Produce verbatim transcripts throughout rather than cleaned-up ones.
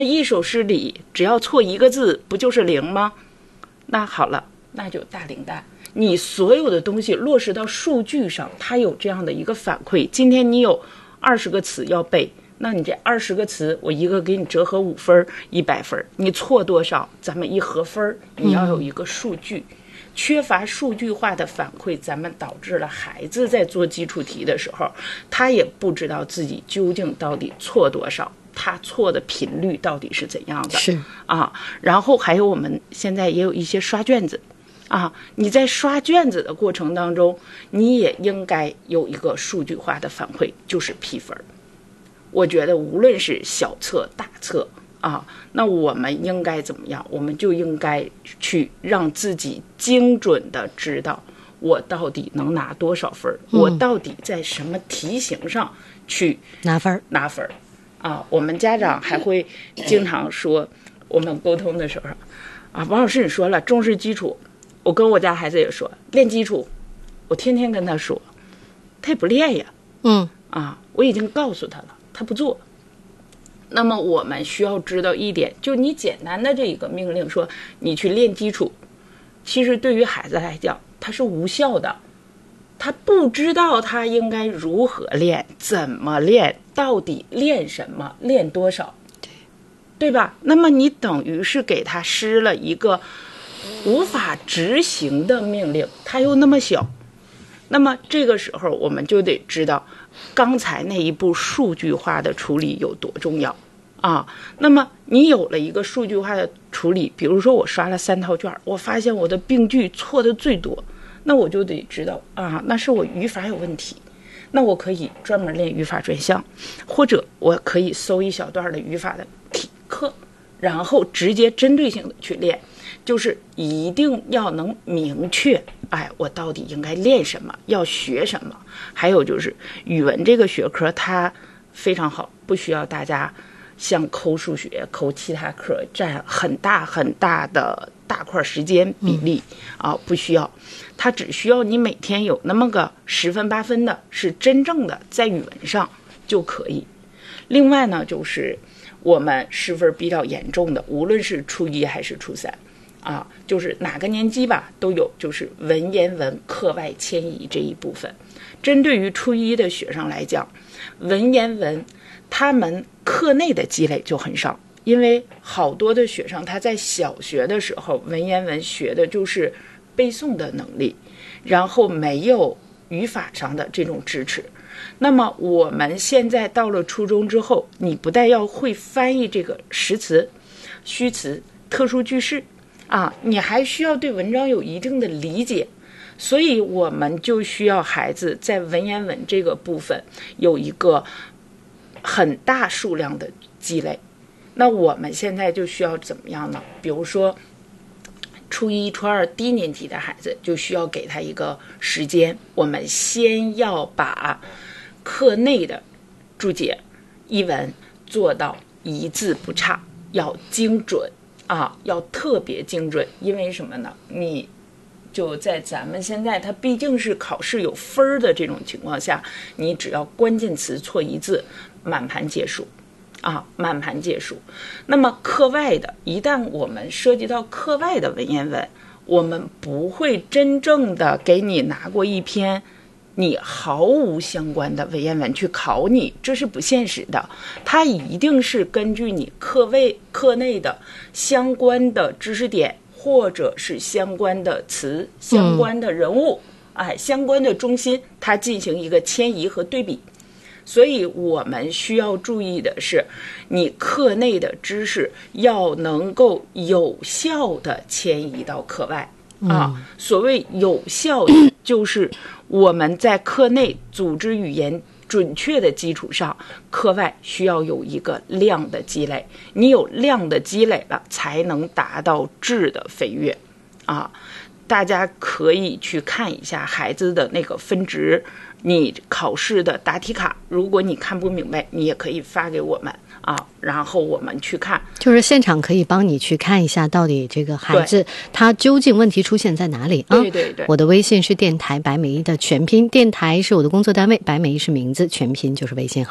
一首诗里只要错一个字，不就是零吗？那好了，那就大零蛋。你所有的东西落实到数据上，它有这样的一个反馈。今天你有二十个词要背，那你这二十个词，我一个给你折合五分，一百分，你错多少，咱们一合分，你要有一个数据。嗯，缺乏数据化的反馈，咱们导致了孩子在做基础题的时候，他也不知道自己究竟到底错多少，他错的频率到底是怎样的。 是啊，然后还有我们现在也有一些刷卷子啊，你在刷卷子的过程当中，你也应该有一个数据化的反馈，就是批分。我觉得无论是小测大测啊，那我们应该怎么样？我们就应该去让自己精准的知道我到底能拿多少分，嗯、我到底在什么题型上去拿分拿分啊。我们家长还会经常说，我们沟通的时候啊，王老师你说了重视基础，我跟我家孩子也说练基础，我天天跟他说，他也不练呀。 嗯啊，我已经告诉他了，他不做。那么我们需要知道一点，就你简单的这一个命令说你去练基础，其实对于孩子来讲它是无效的，他不知道他应该如何练，怎么练，到底练什么，练多少， 对对吧？那么你等于是给他施了一个无法执行的命令，他又那么小，那么这个时候我们就得知道刚才那一步数据化的处理有多重要啊。那么你有了一个数据化的处理，比如说我刷了三套卷，我发现我的病句错的最多，那我就得知道啊，那是我语法有问题，那我可以专门练语法专项，或者我可以搜一小段的语法的题课，然后直接针对性的去练，就是一定要能明确，哎，我到底应该练什么，要学什么。还有就是语文这个学科它非常好，不需要大家像抠数学抠其他科占很大很大的大块时间比例、嗯、啊，不需要，它只需要你每天有那么个十分八分的是真正的在语文上就可以。另外呢，就是我们失分比较严重的，无论是初一还是初三啊，就是哪个年级吧都有，就是文言文课外迁移这一部分。针对于初一的学生来讲，文言文他们课内的积累就很少，因为好多的学生他在小学的时候文言文学的就是背诵的能力，然后没有语法上的这种支持。那么我们现在到了初中之后，你不但要会翻译这个实词、虚词、特殊句式啊，你还需要对文章有一定的理解，所以我们就需要孩子在文言文这个部分有一个很大数量的积累。那我们现在就需要怎么样呢？比如说初一初二低年级的孩子就需要给他一个时间，我们先要把课内的注解译文做到一字不差，要精准啊，要特别精准。因为什么呢？你就在咱们现在它毕竟是考试有分的这种情况下，你只要关键词错一字，满盘皆输啊，满盘皆输。那么课外的，一旦我们涉及到课外的文言文，我们不会真正的给你拿过一篇你毫无相关的文言文去考你，这是不现实的。它一定是根据你课外课内的相关的知识点，或者是相关的词、相关的人物、嗯、哎，相关的中心，它进行一个迁移和对比。所以我们需要注意的是，你课内的知识要能够有效的迁移到课外啊。 嗯、 所谓有效的，就是我们在课内组织语言准确的基础上，课外需要有一个量的积累。你有量的积累了，才能达到质的飞跃啊。大家可以去看一下孩子的那个分值，你考试的答题卡，如果你看不明白，你也可以发给我们啊，然后我们去看， 就是现场可以帮你去看一下到底这个孩子他究竟问题出现在哪里啊？ 对对对， 我的微信是电台白美一的全拼，电台是我的工作单位，白美一是名字，全拼就是微信号。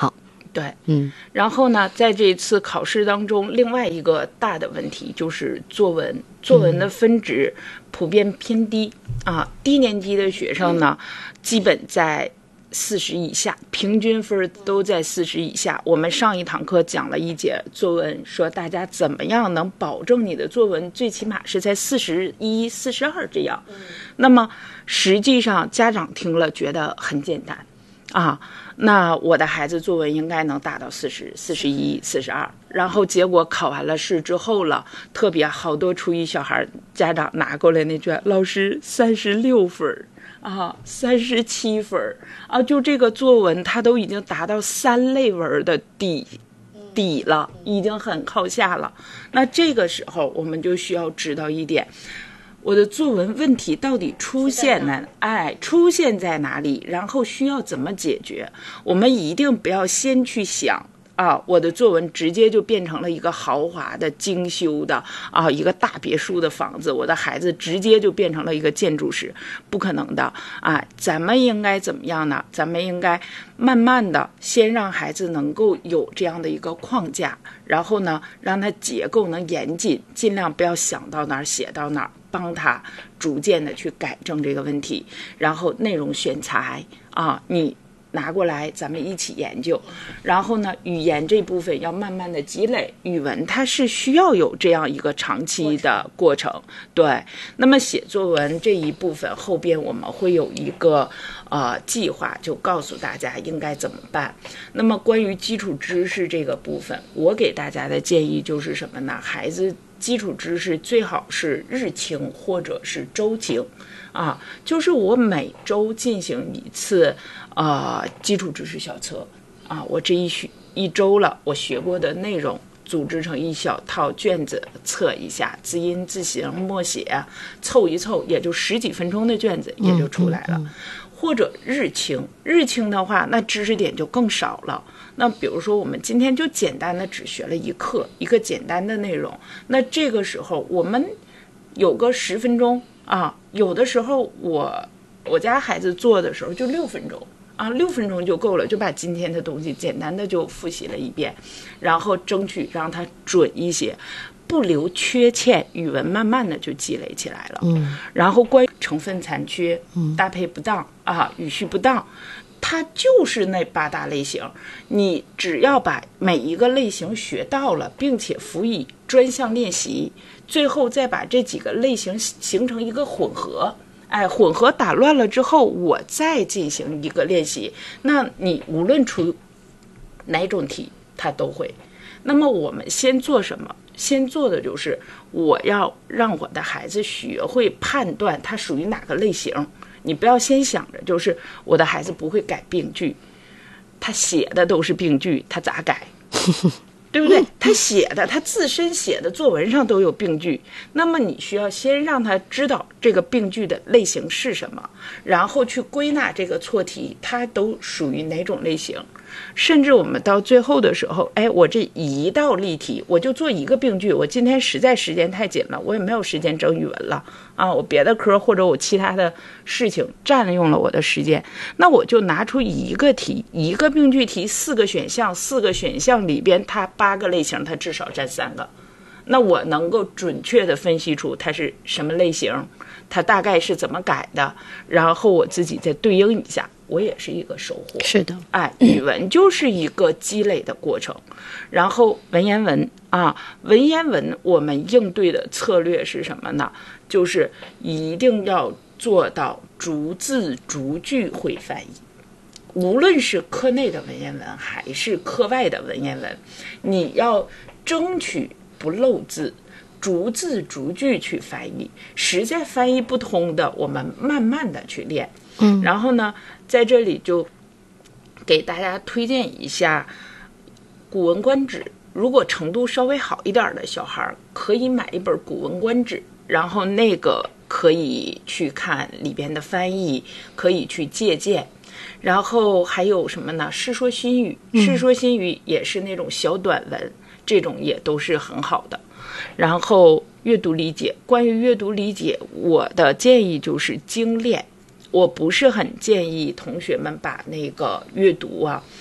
对， 嗯， 然后呢，在这次考试当中，另外一个大的问题就是作文，作文的分值普遍偏低、嗯、啊，低年级的学生呢，基本在四十以下，平均分都在四十以下。我们上一堂课讲了一节作文，说大家怎么样能保证你的作文最起码是在四十一、四十二这样。嗯、那么实际上家长听了觉得很简单啊。那我的孩子作文应该能达到四十、四十一、四十二，然后结果考完了试之后了，特别好多初一小孩家长拿过来那卷，老师三十六分啊，三十七分啊，就这个作文他都已经达到三类文的底底了，已经很靠下了。那这个时候我们就需要知道一点。我的作文问题到底出现呢？哎，出现在哪里？然后需要怎么解决？我们一定不要先去想啊，我的作文直接就变成了一个豪华的、精修的啊，一个大别墅的房子，我的孩子直接就变成了一个建筑师，不可能的啊！咱们应该怎么样呢？咱们应该慢慢的先让孩子能够有这样的一个框架，然后呢，让他结构能严谨，尽量不要想到哪儿写到哪儿。帮他逐渐的去改正这个问题，然后内容选材啊，你拿过来咱们一起研究。然后呢，语言这部分要慢慢的积累，语文它是需要有这样一个长期的过程。对，那么写作文这一部分后边我们会有一个呃计划，就告诉大家应该怎么办。那么关于基础知识这个部分，我给大家的建议就是什么呢？孩子基础知识最好是日清或者是周清，啊，就是我每周进行一次呃基础知识小测，啊，我这一学一周了，我学过的内容组织成一小套卷子测一下，字音字形默写凑一凑，也就十几分钟的卷子也就出来了。嗯嗯嗯或者日清，日清的话，那知识点就更少了。那比如说，我们今天就简单的只学了一课，一个简单的内容。那这个时候，我们有个十分钟啊，有的时候我我家孩子做的时候就六分钟啊，六分钟就够了，就把今天的东西简单的就复习了一遍，然后争取让他准一些。不留缺欠，语文慢慢的就积累起来了。嗯，然后关于成分残缺、嗯、搭配不当啊、语序不当，它就是那八大类型。你只要把每一个类型学到了，并且辅以专项练习，最后再把这几个类型形成一个混合。哎，混合打乱了之后，我再进行一个练习，那你无论出哪种题，它都会。那么我们先做什么？先做的就是我要让我的孩子学会判断他属于哪个类型。你不要先想着就是我的孩子不会改病句，他写的都是病句，他咋改？对不对？他写的，他自身写的作文上都有病句，那么你需要先让他知道这个病句的类型是什么，然后去归纳这个错题，它都属于哪种类型。甚至我们到最后的时候，哎，我这一道例题我就做一个病句，我今天实在时间太紧了，我也没有时间整语文了啊，我别的科或者我其他的事情占用了我的时间，那我就拿出一个题，一个病句题，四个选项，四个选项里边它八个类型，它至少占三个，那我能够准确的分析出它是什么类型，它大概是怎么改的，然后我自己再对应一下，我也是一个收获。 是的， 哎，语文就是一个积累的过程。然后文言文啊，文言文我们应对的策略是什么呢？就是一定要做到逐字逐句会翻译。无论是课内的文言文还是课外的文言文，你要争取不漏字，逐字逐句去翻译。实在翻译不通的，我们慢慢的去练。嗯，然后呢，在这里就给大家推荐一下《古文观止》。如果程度稍微好一点的小孩，可以买一本《古文观止》，然后那个可以去看里边的翻译，可以去借鉴。然后还有什么呢？《世说新语》，《世说新语》也是那种小短文，嗯、这种也都是很好的。然后阅读理解，关于阅读理解，我的建议就是精炼。我不是很建议同学们把那个阅读啊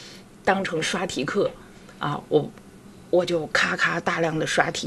当成刷题课啊，我我就咔咔大量的刷题。